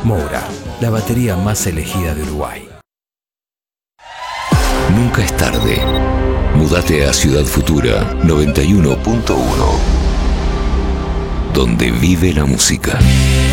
Moura, la batería más elegida de Uruguay. Nunca es tarde. Múdate a Ciudad Futura 91.1, donde vive la música.